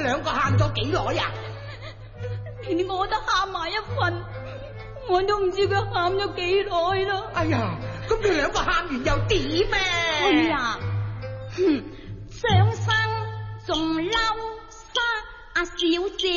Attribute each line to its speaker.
Speaker 1: 兩個喊咗幾耐呀？
Speaker 2: 連我都喊埋一份，我都唔知佢喊咗幾耐啦。
Speaker 1: 哎呀，咁佢兩個喊完又點咩？
Speaker 2: 哎呀，哼，上生仲嬲生阿小姐。